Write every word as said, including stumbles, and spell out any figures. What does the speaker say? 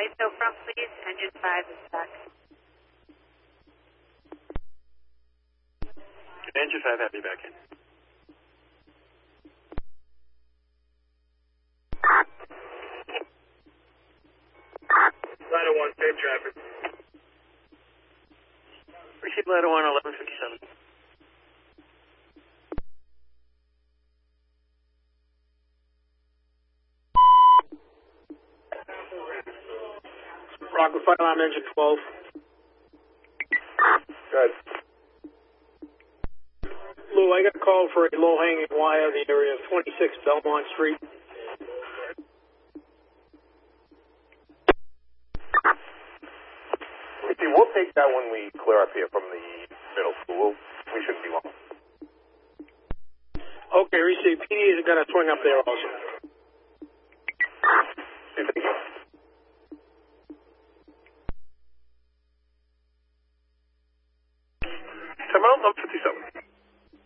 I S O front, please. Engine five is back. Engine five, have me back in. Ladder one, same traffic. Receive ladder one, eleven fifty-seven. Rockwood fire alarm engine twelve. Good. Lou, I got a call for a low-hanging wire in the area of twenty-six Belmont Street. See, we'll take that when we clear up here from the middle school. We'll, we shouldn't be long. Okay, receive. P D is going to swing up there also. Thank you. Terminal, eleven fifty-seven.